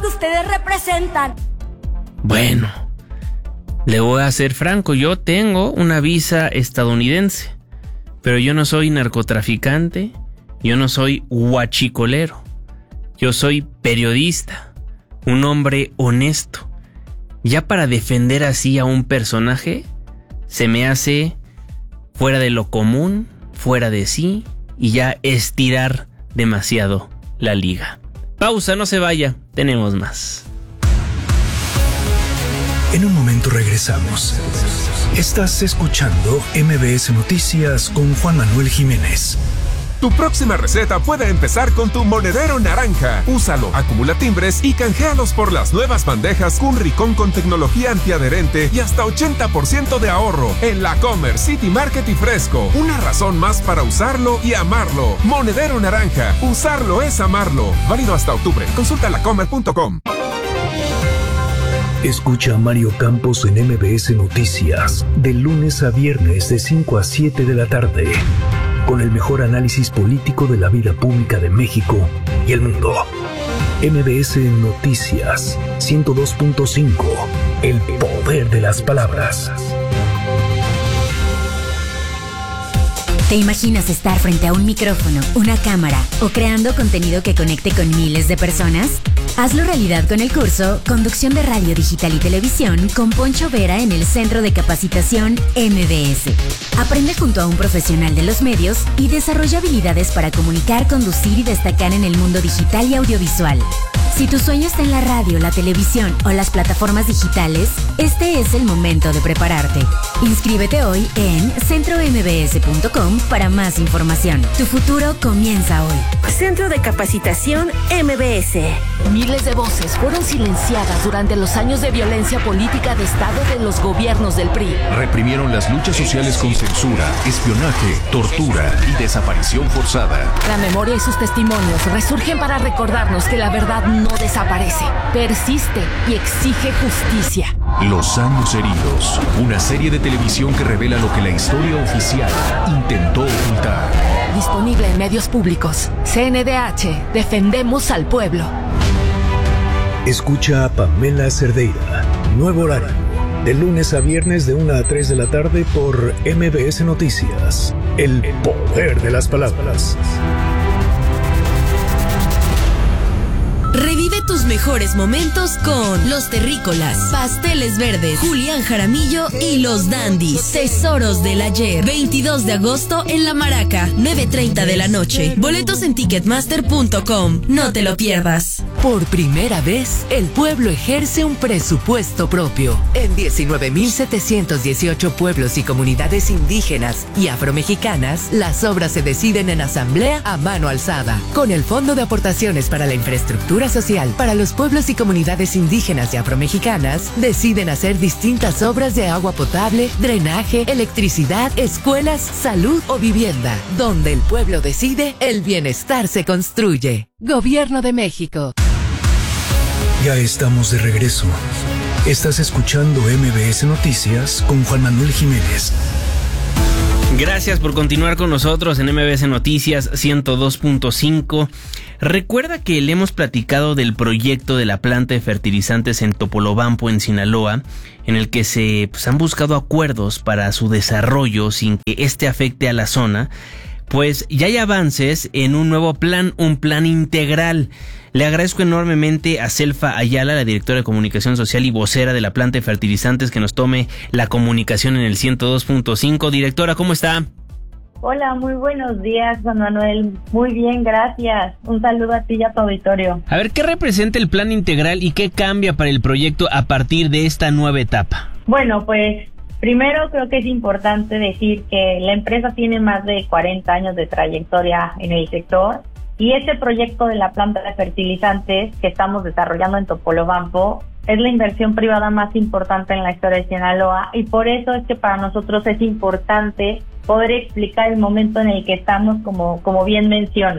que ustedes representan. Bueno, le voy a ser franco, yo tengo una visa estadounidense, pero yo no soy narcotraficante, yo no soy huachicolero, yo soy periodista, un hombre honesto. Ya para defender así a un personaje, se me hace fuera de lo común, fuera de sí, y ya estirar demasiado la liga. Pausa, no se vaya, tenemos más. En un momento regresamos. Estás escuchando MBS Noticias con Juan Manuel Jiménez. Tu próxima receta puede empezar con tu monedero naranja. Úsalo, acumula timbres y canjealos por las nuevas bandejas Cunricón con tecnología antiadherente y hasta 80% de ahorro en La Comer, City Market y Fresco. Una razón más para usarlo y amarlo. Monedero naranja. Usarlo es amarlo. Válido hasta octubre. Consulta lacomer.com. Escucha a Mario Campos en MBS Noticias de lunes a viernes de 5 a 7 de la tarde. Con el mejor análisis político de la vida pública de México y el mundo. MBS Noticias 102.5. El poder de las palabras. ¿Te imaginas estar frente a un micrófono, una cámara o creando contenido que conecte con miles de personas? Hazlo realidad con el curso Conducción de Radio Digital y Televisión con Poncho Vera en el Centro de Capacitación MBS. Aprende junto a un profesional de los medios y desarrolla habilidades para comunicar, conducir y destacar en el mundo digital y audiovisual. Si tu sueño está en la radio, la televisión o las plataformas digitales, este es el momento de prepararte. Inscríbete hoy en centrombs.com para más información. Tu futuro comienza hoy. Centro de Capacitación MBS. Miles de voces fueron silenciadas durante los años de violencia política de Estado de los gobiernos del PRI. Reprimieron las luchas sociales con censura, espionaje, tortura y desaparición forzada. La memoria y sus testimonios resurgen para recordarnos que la verdad no desaparece, persiste y exige justicia. Los años heridos, una serie de televisión que revela lo que la historia oficial intentó ocultar. Disponible en medios públicos. CNDH, defendemos al pueblo. Escucha a Pamela Cerdeira. Nuevo horario. De lunes a viernes de 1 a 3 de la tarde por MBS Noticias. El poder de las palabras. Revive tus mejores momentos con Los Terrícolas, Pasteles Verdes, Julián Jaramillo y Los Dandis. Tesoros del Ayer, 22 de agosto en La Maraca, 9:30 de la noche. Boletos en ticketmaster.com. No te lo pierdas. Por primera vez, el pueblo ejerce un presupuesto propio. En 19.718 pueblos y comunidades indígenas y afromexicanas, las obras se deciden en asamblea a mano alzada, con el Fondo de Aportaciones para la Infraestructura Social para los pueblos y comunidades indígenas y afromexicanas. Deciden hacer distintas obras de agua potable, drenaje, electricidad, escuelas, salud o vivienda. Donde el pueblo decide, el bienestar se construye. Gobierno de México. Ya estamos de regreso. Estás escuchando MBS Noticias con Juan Manuel Jiménez. Gracias por continuar con nosotros en MBS Noticias 102.5. Recuerda que le hemos platicado del proyecto de la planta de fertilizantes en Topolobampo, en Sinaloa, en el que se han buscado acuerdos para su desarrollo sin que este afecte a la zona. Pues ya hay avances en un nuevo plan, un plan integral. Le agradezco enormemente a Selfa Ayala, la directora de Comunicación Social y vocera de la planta de fertilizantes, que nos tome la comunicación en el 102.5. Directora, ¿cómo está? Hola, muy buenos días, Juan Manuel. Muy bien, gracias. Un saludo a ti y a tu auditorio. A ver, ¿qué representa el plan integral y qué cambia para el proyecto a partir de esta nueva etapa? Bueno, pues primero creo que es importante decir que la empresa tiene más de 40 años de trayectoria en el sector. Y este proyecto de la planta de fertilizantes que estamos desarrollando en Topolobampo es la inversión privada más importante en la historia de Sinaloa, y por eso es que para nosotros es importante poder explicar el momento en el que estamos, como bien mencionas.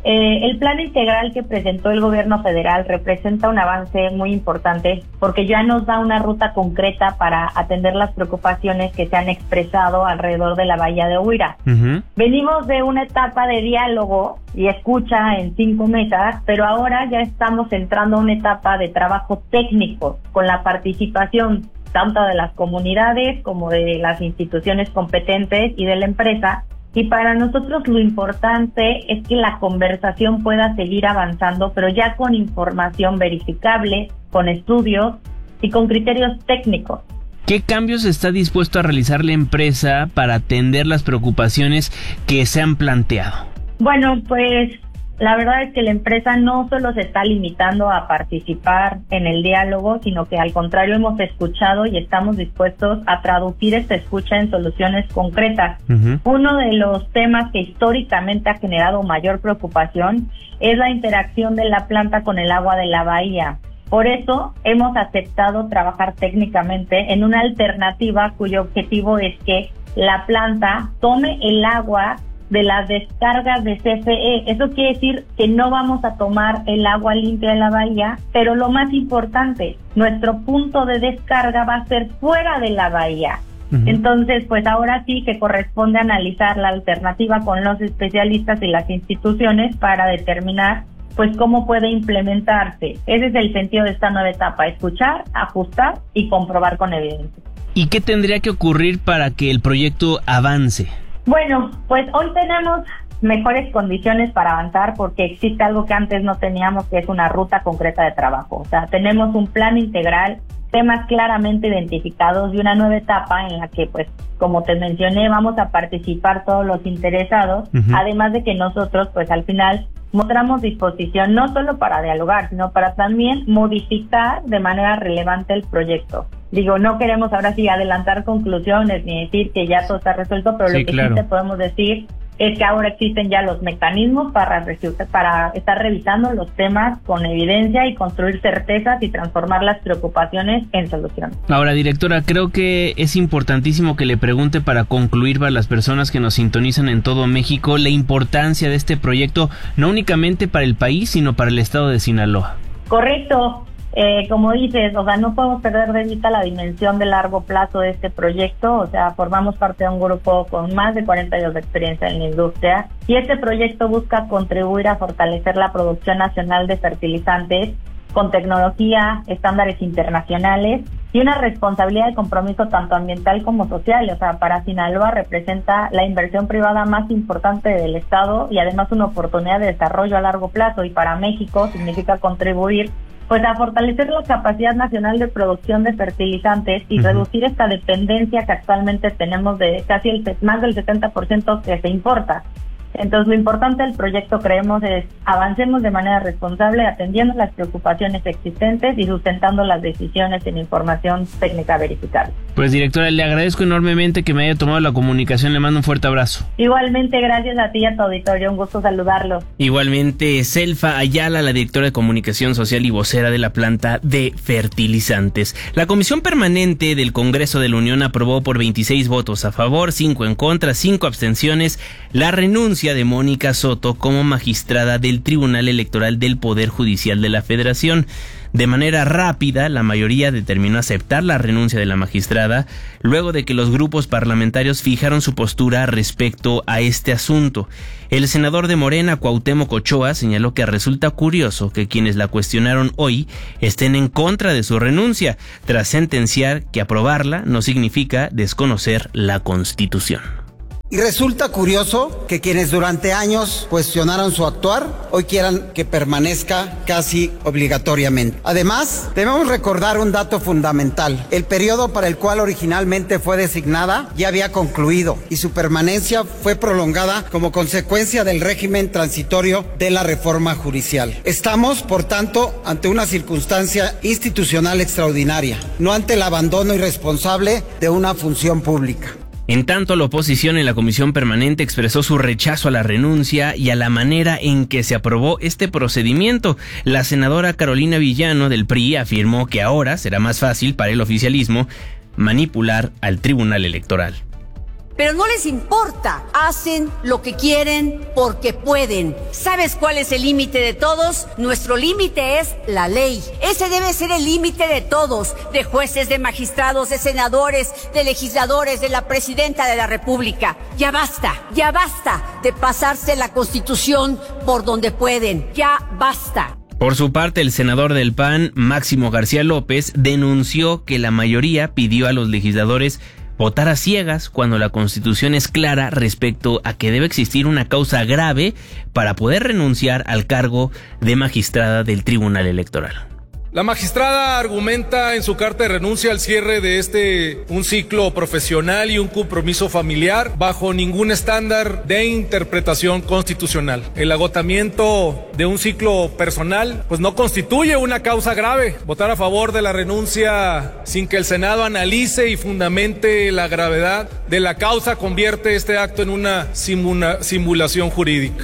El plan integral que presentó el gobierno federal representa un avance muy importante porque ya nos da una ruta concreta para atender las preocupaciones que se han expresado alrededor de la bahía de Huira. Venimos de una etapa de diálogo y escucha en 5 mesas, pero ahora ya estamos entrando a una etapa de trabajo técnico con la participación tanto de las comunidades como de las instituciones competentes y de la empresa. Y para nosotros lo importante es que la conversación pueda seguir avanzando, pero ya con información verificable, con estudios y con criterios técnicos. ¿Qué cambios está dispuesto a realizar la empresa para atender las preocupaciones que se han planteado? Bueno, pues la verdad es que la empresa no solo se está limitando a participar en el diálogo, sino que al contrario hemos escuchado y estamos dispuestos a traducir esta escucha en soluciones concretas. Uno de los temas que históricamente ha generado mayor preocupación es la interacción de la planta con el agua de la bahía. Por eso hemos aceptado trabajar técnicamente en una alternativa cuyo objetivo es que la planta tome el agua de las descargas de CFE. Eso quiere decir que no vamos a tomar el agua limpia de la bahía, pero lo más importante, nuestro punto de descarga va a ser fuera de la bahía. Entonces, pues ahora sí que corresponde analizar la alternativa con los especialistas y las instituciones para determinar pues cómo puede implementarse. Ese es el sentido de esta nueva etapa: escuchar, ajustar y comprobar con evidencia. ¿Y qué tendría que ocurrir para que el proyecto avance? Bueno, pues hoy tenemos mejores condiciones para avanzar porque existe algo que antes no teníamos, que es una ruta concreta de trabajo. O sea, tenemos un plan integral, temas claramente identificados y una nueva etapa en la que, pues, como te mencioné, vamos a participar todos los interesados, además de que nosotros, pues, al final mostramos disposición no solo para dialogar, sino para también modificar de manera relevante el proyecto. Digo, no queremos ahora sí adelantar conclusiones ni decir que ya todo está resuelto, pero lo que sí te podemos decir es que ahora existen ya los mecanismos para estar revisando los temas con evidencia y construir certezas y transformar las preocupaciones en soluciones. Ahora, directora, creo que es importantísimo que le pregunte, para concluir, para las personas que nos sintonizan en todo México, la importancia de este proyecto, no únicamente para el país, sino para el estado de Sinaloa. Correcto. Como dices, o sea, no podemos perder de vista la dimensión de largo plazo de este proyecto. O sea, formamos parte de un grupo con más de 40 años de experiencia en la industria y este proyecto busca contribuir a fortalecer la producción nacional de fertilizantes con tecnología, estándares internacionales y una responsabilidad y compromiso tanto ambiental como social. O sea, para Sinaloa representa la inversión privada más importante del Estado y además una oportunidad de desarrollo a largo plazo, y para México significa contribuir pues a fortalecer la capacidad nacional de producción de fertilizantes y reducir esta dependencia que actualmente tenemos de casi más del 70% que se importa. Entonces, lo importante del proyecto, creemos, es avancemos de manera responsable, atendiendo las preocupaciones existentes y sustentando las decisiones en información técnica verificable. Pues, directora, le agradezco enormemente que me haya tomado la comunicación. Le mando un fuerte abrazo. Igualmente, gracias a ti y a tu auditorio. Un gusto saludarlo. Igualmente, Selfa Ayala, la directora de Comunicación Social y vocera de la planta de fertilizantes. La Comisión Permanente del Congreso de la Unión aprobó por 26 votos a favor, 5 en contra, 5 abstenciones, la renuncia de Mónica Soto como magistrada del Tribunal Electoral del Poder Judicial de la Federación. De manera rápida, la mayoría determinó aceptar la renuncia de la magistrada, luego de que los grupos parlamentarios fijaron su postura respecto a este asunto. El senador de Morena, Cuauhtémoc Ochoa, señaló que resulta curioso que quienes la cuestionaron hoy estén en contra de su renuncia, tras sentenciar que aprobarla no significa desconocer la Constitución. Y resulta curioso que quienes durante años cuestionaron su actuar, hoy quieran que permanezca casi obligatoriamente. Además, debemos recordar un dato fundamental. El periodo para el cual originalmente fue designada ya había concluido y su permanencia fue prolongada como consecuencia del régimen transitorio de la reforma judicial. Estamos, por tanto, ante una circunstancia institucional extraordinaria, no ante el abandono irresponsable de una función pública. En tanto, la oposición en la Comisión Permanente expresó su rechazo a la renuncia y a la manera en que se aprobó este procedimiento. La senadora Carolina Villano del PRI afirmó que ahora será más fácil para el oficialismo manipular al Tribunal Electoral. pero no les importa. Hacen lo que quieren porque pueden. ¿Sabes cuál es el límite de todos? Nuestro límite es la ley. Ese debe ser el límite de todos, de jueces, de magistrados, de senadores, de legisladores, de la presidenta de la República. Ya basta de pasarse la Constitución por donde pueden. Ya basta. Por su parte, el senador del PAN, Máximo García López, denunció que la mayoría pidió a los legisladores votar a ciegas cuando la Constitución es clara respecto a que debe existir una causa grave para poder renunciar al cargo de magistrada del Tribunal Electoral. La magistrada argumenta en su carta de renuncia al cierre de un ciclo profesional y un compromiso familiar bajo ningún estándar de interpretación constitucional. El agotamiento de un ciclo personal pues no constituye una causa grave. Votar a favor de la renuncia sin que el Senado analice y fundamente la gravedad de la causa convierte este acto en una simulación jurídica.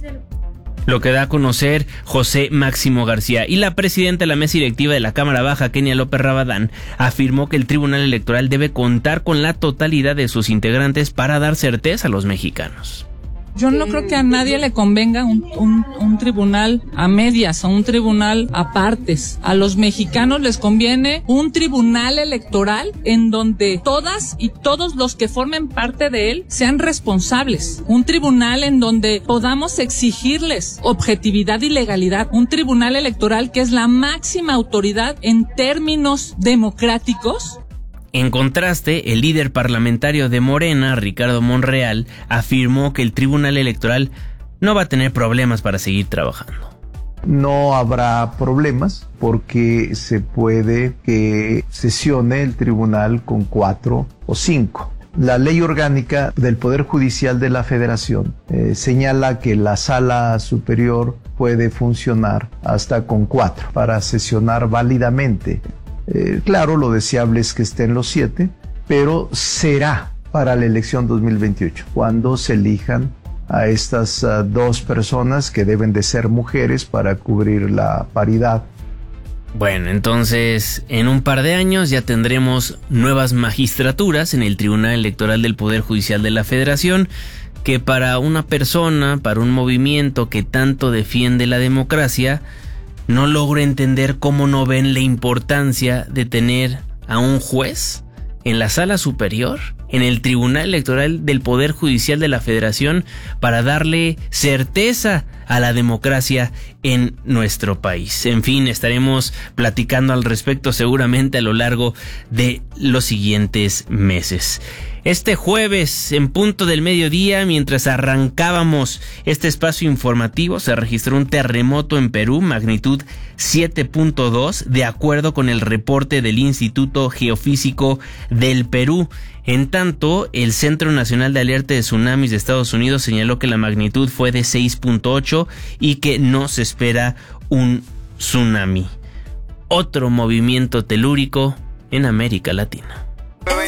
Lo que da a conocer José Máximo García. Y la presidenta de la mesa directiva de la Cámara Baja, Kenia López Rabadán, afirmó que el Tribunal Electoral debe contar con la totalidad de sus integrantes para dar certeza a los mexicanos. Yo no creo que a nadie le convenga un tribunal a medias o un tribunal a partes. A los mexicanos les conviene un tribunal electoral en donde todas y todos los que formen parte de él sean responsables. Un tribunal en donde podamos exigirles objetividad y legalidad. Un tribunal electoral que es la máxima autoridad en términos democráticos. En contraste, el líder parlamentario de Morena, Ricardo Monreal, afirmó que el Tribunal Electoral no va a tener problemas para seguir trabajando. No habrá problemas porque se puede que sesione el tribunal con 4 o 5. La ley orgánica del Poder Judicial de la Federación señala que la Sala Superior puede funcionar hasta con 4 para sesionar válidamente. Claro, lo deseable es que estén los 7, pero será para la elección 2028, cuando se elijan a estas 2 personas que deben de ser mujeres para cubrir la paridad. Bueno, entonces en un par de años ya tendremos nuevas magistraturas en el Tribunal Electoral del Poder Judicial de la Federación, que para una persona, para un movimiento que tanto defiende la democracia, no logro entender cómo no ven la importancia de tener a un juez en la Sala Superior, en el Tribunal Electoral del Poder Judicial de la Federación, para darle certeza a la democracia en nuestro país. En fin, estaremos platicando al respecto seguramente a lo largo de los siguientes meses. Este jueves, en punto del mediodía, mientras arrancábamos este espacio informativo, se registró un terremoto en Perú, magnitud 7.2, de acuerdo con el reporte del Instituto Geofísico del Perú. En tanto, el Centro Nacional de Alerta de Tsunamis de Estados Unidos señaló que la magnitud fue de 6.8 y que no se espera un tsunami. Otro movimiento telúrico en América Latina.